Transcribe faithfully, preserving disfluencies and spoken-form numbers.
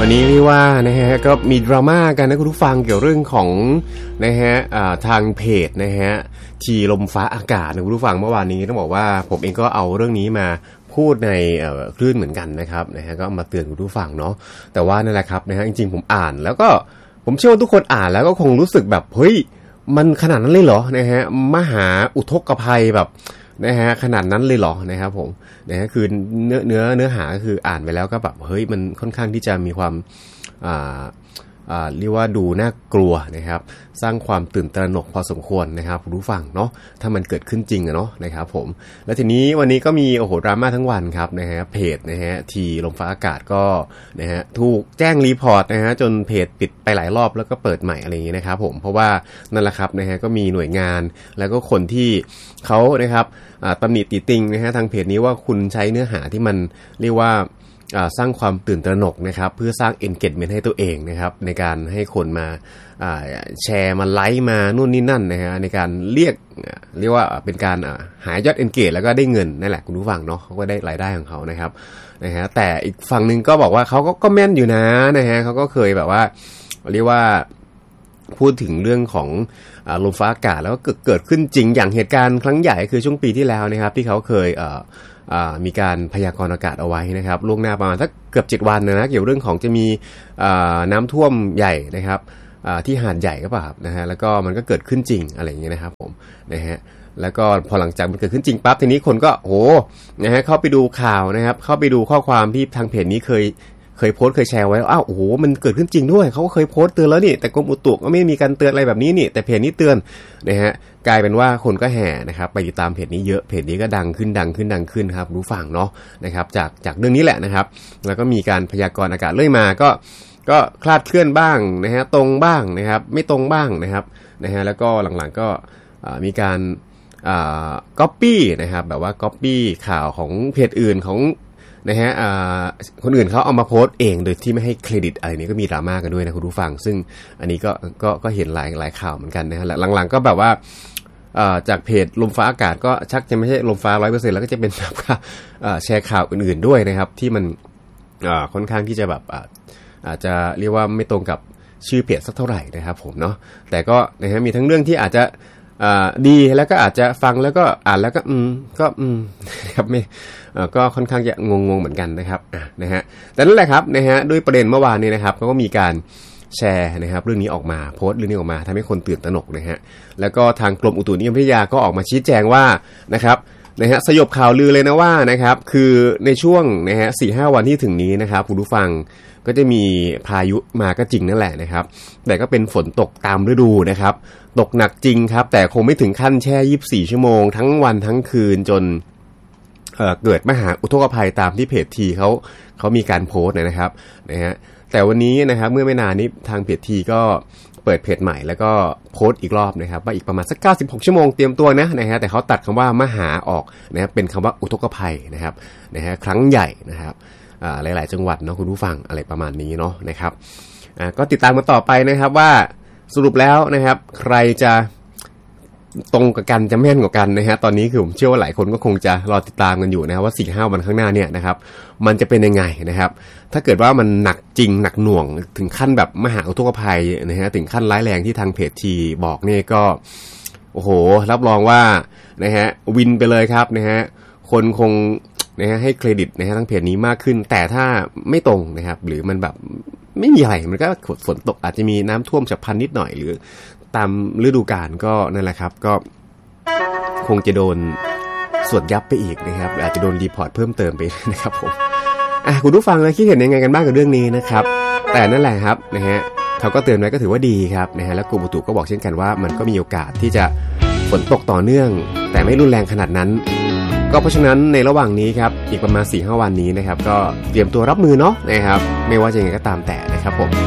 วันนี้นี่ว่านะฮะก็มีดราม่ากันนะคุณผู้ฟังเกี่ยวเรื่องของนะฮะทางเพจนะฮะทีลมฟ้าอากาศนะคุณผู้ฟังเมื่อวานนี้ต้องบอกว่าผมเองก็เอาเรื่องนี้มาพูดในคลื่นเหมือนกันนะครับนะฮะก็มาเตือนคุณผู้ฟังเนาะแต่ว่านั่นแหละครับนะฮะจริงๆผมอ่านแล้วก็ผมเชื่อว่าทุกคนอ่านแล้วก็คงรู้สึกแบบเฮ้ยมันขนาดนั้นเลยเหรอนะฮะมหาอุทกภัยแบบนะฮะขนาดนั้นเลยเหรอนะครับผมนะฮะคือเนื้อเนื้อเนื้อหาก็คืออ่านไปแล้วก็แบบเฮ้ยมันค่อนข้างที่จะมีความอ่าอ่าเรียกว่าดูน่ากลัวนะครับสร้างความตื่นตระหนกพอสมควรนะครับคุณผู้ฟังเนาะถ้ามันเกิดขึ้นจริงอะเนาะนะครับผมแล้วทีนี้วันนี้ก็มีโอ้โหดราม่าทั้งวันครับนะฮะเพจนะฮะทีลมฟ้าอากาศก็นะฮะถูกแจ้งรีพอร์ตนะฮะจนเพจปิดไปหลายรอบแล้วก็เปิดใหม่อะไรอย่างเงี้ยนะครับผมเพราะว่านั่นแหละครับนะฮะก็มีหน่วยงานแล้วก็คนที่เขานะครับตำหนิติติงนะฮะทางเพจนี้ว่าคุณใช้เนื้อหาที่มันเรียกว่าสร้างความตื่นตระหนกนะครับเพื่อสร้าง engagement ให้ตัวเองนะครับในการให้คนมาแชร์มาไลค์มานู่นนี่นั่นนะฮะในการเรียกเรียกว่าเป็นการหายอด engage แล้วก็ได้เงินนั่นแหละคุณผู้ฟังเนาะเขาก็ได้รายได้ของเขานะครับนะฮะแต่อีกฝั่งนึงก็บอกว่าเขาก็ก็แม่นอยู่นะนะฮะเขาก็เคยแบบว่าเรียกว่าพูดถึงเรื่องของลมฟ้าอากาศแล้วก็เกิดขึ้นจริงอย่างเหตุการณ์ครั้งใหญ่คือช่วงปีที่แล้วนะครับที่เขาเคยมีการพยากรณ์อากาศเอาไว้นะครับล่วงหน้าประมาณสักเกือบเจ็ดวันนะเกี่ยวเรื่องของจะมีน้ำท่วมใหญ่นะครับที่หาดใหญ่ก็เปล่าครับนะฮะแล้วก็มันก็เกิดขึ้นจริงอะไรอย่างเงี้ยนะครับผมนะฮะแล้วก็พอหลังจากมันเกิดขึ้นจริงปั๊บทีนี้คนก็โหนะฮะเข้าไปดูข่าวนะครับเข้าไปดูข้อความที่ทางเพจนี้เคยเคยโพสต์เคยแชร์ไว้อ้าวโอ้โหมันเกิดขึ้นจริงด้วยเขาก็เคยโพสต์เตือนแล้วนี่แต่กรมอุตุก็ไม่มีการเตือนอะไรแบบนี้นี่แต่เพจนี้เตือนนะฮะกลายเป็นว่าคนก็แห่นะครับไปติดตามเพจนี้เยอะเพจนี้ก็ดังขึ้นดังขึ้นดังขึ้นครับรู้ฟังเนาะนะครับจากจากเรื่องนี้แหละนะครับแล้วก็มีการพยากรณ์อากาศเรื่อยมาก็ก็คลาดเคลื่อนบ้างนะฮะตรงบ้างนะครับไม่ตรงบ้างนะครับนะฮะแล้วก็หลังๆก็มีการอ่าก๊อปปี้นะครับแบบว่าก๊อปปี้ข่าวของเพจอื่นของนะฮะคนอื่นเขาเอามาโพสต์เองโดยที่ไม่ให้เครดิตอะไรนี้ก็มีดราม่ากันด้วยนะคุณผู้ฟังซึ่งอันนี้ก็ก็ก็เห็นหลายหลายข่าวเหมือนกันนะฮะหลังๆก็แบบว่าจากเพจลมฟ้าอากาศก็ชักจะไม่ใช่ลมฟ้า ร้อยเปอร์เซ็นต์ แล้วก็จะเป็นแบบว่าแชร์ข่าวอื่นๆด้วยนะครับที่มันค่อนข้างที่จะแบบอาจจะเรียกว่าไม่ตรงกับชื่อเพจสักเท่าไหร่นะครับผมเนาะแต่ก็นะฮะมีทั้งเรื่องที่อาจจะอ่าดีแล้วก็อาจจะฟังแล้วก็อ่านแล้วก็อืมก็อืมครับไม่อ่าก็ค่อนข้างจะงงๆเหมือนกันนะครับอ่ะนะฮะแต่นั่นแหละครับนะฮะด้วยประเด็นเมื่อวานนี้นะครับเขาก็มีการแชร์นะครับเรื่องนี้ออกมาโพสต์เรื่องนี้ออกมาทำให้คนตื่นตระหนกนะฮะแล้วก็ทางกรมอุตุนิยมวิทยาก็ออกมาชี้แจงว่านะครับนะฮะสยบข่าวลือเลยนะว่านะครับคือในช่วงนะฮะ สี่ห้า วันที่ถึงนี้นะครับคุณผู้ฟังก็จะมีพายุมาก็จริงนั่นแหละนะครับแต่ก็เป็นฝนตกตามฤดูนะครับตกหนักจริงครับแต่คงไม่ถึงขั้นแช่ยี่สิบสี่ชั่วโมงทั้งวันทั้งคืนจน เอ่อ เกิดมหาอุทกภัยตามที่เพจทีเขาเขามีการโพสต์นะครับนะฮะแต่วันนี้นะครับเมื่อไม่นานนี้ทางเพจทีก็เปิดเพจใหม่แล้วก็โพสต์อีกรอบนะครับว่าอีกประมาณสักเก้าสิบหกชั่วโมงเตรียมตัวนะนะฮะแต่เขาตัดคำว่ามหาออกนะครับเป็นคำว่าอุทกภัยนะครับนะฮะครั้งใหญ่นะครับหลายๆจังหวัดเนาะคุณผู้ฟังอะไรประมาณนี้เนาะนะครับก็ติดตามกันต่อไปนะครับว่าสรุปแล้วนะครับใครจะตรงกับกันจะแม่นกว่ากันนะฮะตอนนี้คือผมเชื่อว่าหลายคนก็คงจะรอติดตามกันอยู่นะครับว่า สี่ห้า วันข้างหน้าเนี่ยนะครับมันจะเป็นยังไงนะครับถ้าเกิดว่ามันหนักจริงหนักหน่วงถึงขั้นแบบมหาอุทกภัยนะฮะถึงขั้นร้ายแรงที่ทางเพจทีบอกเนี่ยก็โอ้โหรับรองว่านะฮะวินไปเลยครับนะฮะคนคงนะฮะให้เครดิตนะฮะทั้งเพจนี้มากขึ้นแต่ถ้าไม่ตรงนะครับหรือมันแบบไม่มีอะไรมันก็ฝนตกอาจจะมีน้ำท่วมฉับพลันนิดหน่อยหรือตามฤดูกาลก็นั่นแหละครับก็คงจะโดนสวดยับไปอีกนะครับอาจจะโดนรีพอร์ตเพิ่มเติมไปนะครับผมอ่ะคุณผู้ฟังนะคิดเห็นยังไงกันบ้างกับเรื่องนี้นะครับแต่นั่นแหละครับนะฮะเขาก็เตือนไว้ก็ถือว่าดีครับนะฮะแล้วกรมอุตุก็บอกเช่นกันว่ามันก็มีโอกาสที่จะฝนตกต่อเนื่องแต่ไม่รุนแรงขนาดนั้นก็เพราะฉะนั้นในระหว่างนี้ครับอีกประมาณ สี่ห้า วันนี้นะครับก็เตรียมตัวรับมือเนาะนะครับไม่ว่าจะยังไงก็ตามแต่นะครับผม